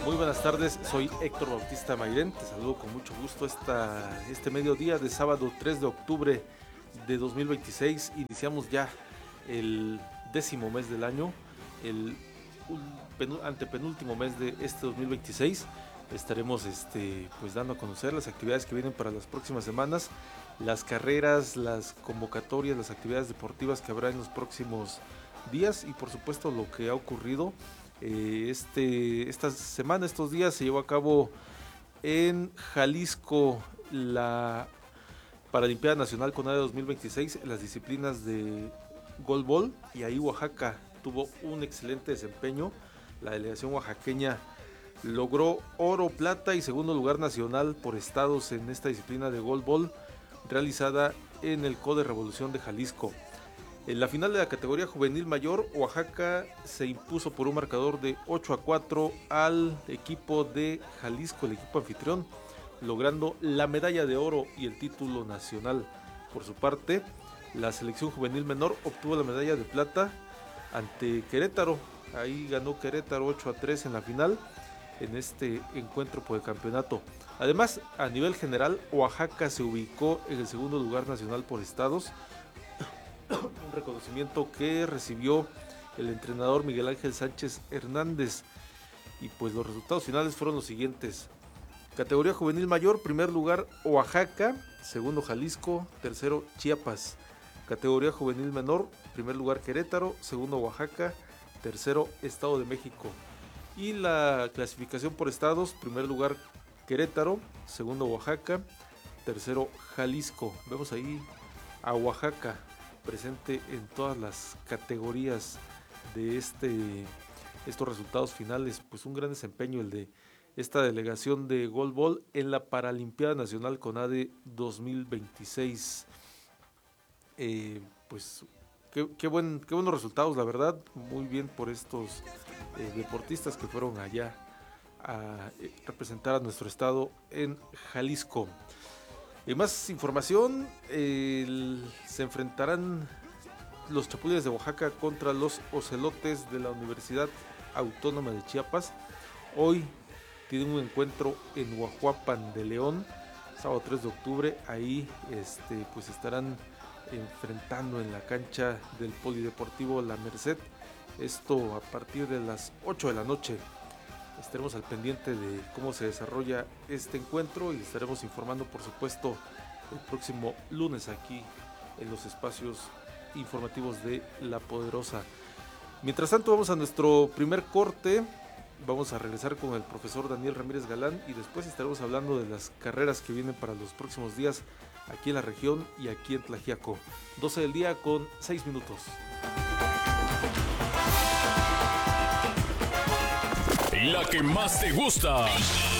Muy buenas tardes, soy Héctor Bautista Mairén, te saludo con mucho gusto este mediodía de sábado 3 de octubre de 2026. Iniciamos ya el 10º mes del año, el antepenúltimo mes de este 2026. Estaremos pues dando a conocer las actividades que vienen para las próximas semanas, las carreras, las convocatorias, las actividades deportivas que habrá en los próximos días y por supuesto lo que ha ocurrido. Esta semana, estos días, se llevó a cabo en Jalisco la Paralimpiada Nacional CONADE 2026 en las disciplinas de goalball, y ahí Oaxaca tuvo un excelente desempeño. La delegación oaxaqueña logró oro, plata y segundo lugar nacional por estados en esta disciplina de goalball realizada en el CODE Revolución de Jalisco. En la final de la categoría juvenil mayor, Oaxaca se impuso por un marcador de 8-4 al equipo de Jalisco, el equipo anfitrión, logrando la medalla de oro y el título nacional. Por su parte, la selección juvenil menor obtuvo la medalla de plata ante Querétaro. Ahí ganó Querétaro 8-3 en la final, en este encuentro por el campeonato. Además, a nivel general, Oaxaca se ubicó en el segundo lugar nacional por estados, un reconocimiento que recibió el entrenador Miguel Ángel Sánchez Hernández. Y pues los resultados finales fueron los siguientes: categoría juvenil mayor, primer lugar Oaxaca, segundo Jalisco, tercero Chiapas. Categoría juvenil menor, primer lugar Querétaro, segundo Oaxaca, tercero Estado de México. Y la clasificación por estados: primer lugar Querétaro, segundo Oaxaca, tercero Jalisco. Vemos ahí a Oaxaca presente en todas las categorías de estos resultados finales. Pues un gran desempeño el de esta delegación de goalball en la Paralimpiada Nacional CONADE 2026. Pues qué buenos resultados, la verdad. Muy bien por estos deportistas que fueron allá a representar a nuestro estado en Jalisco. Más información: se enfrentarán los Chapulines de Oaxaca contra los Ocelotes de la Universidad Autónoma de Chiapas. Hoy tienen un encuentro en Huajuapan de León, sábado 3 de octubre. Ahí pues estarán enfrentando en la cancha del Polideportivo La Merced. Esto a partir de las 8 de la noche. Estaremos al pendiente de cómo se desarrolla este encuentro y estaremos informando, por supuesto, el próximo lunes aquí en los espacios informativos de La Poderosa. Mientras tanto, vamos a nuestro primer corte. Vamos a regresar con el profesor Daniel Ramírez Galán y después estaremos hablando de las carreras que vienen para los próximos días aquí en la región y aquí en Tlaxiaco. 12 del día con 6 minutos. La que más te gusta.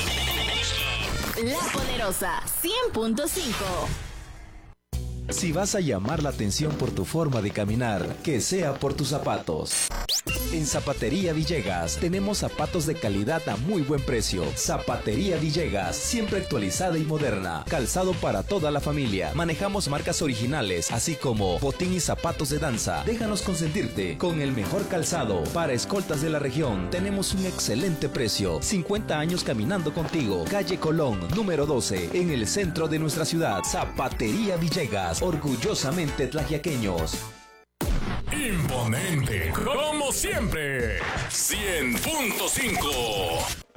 La Poderosa 100.5. Si vas a llamar la atención por tu forma de caminar, que sea por tus zapatos. En Zapatería Villegas tenemos zapatos de calidad a muy buen precio. Zapatería Villegas, siempre actualizada y moderna. Calzado para toda la familia. Manejamos marcas originales, así como botín y zapatos de danza. Déjanos consentirte con el mejor calzado. Para escoltas de la región, tenemos un excelente precio. 50 años caminando contigo. Calle Colón, número 12, en el centro de nuestra ciudad. Zapatería Villegas, orgullosamente tlaxiaqueños. Imponente, como siempre. 100.5.